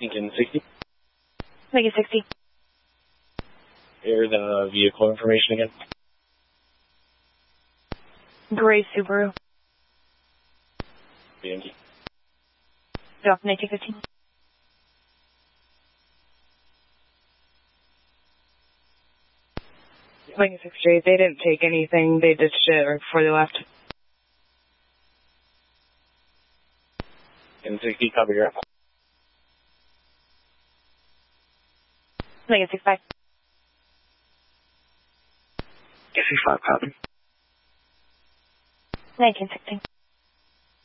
Engine 60. Lincoln 60. Air the vehicle information again. Gray Subaru. BMG. Drop 1915. Lincoln 68, they didn't take anything. They ditched it right before they left. Engine 60, cover your up. Lincoln 65. 65, copy. 1916.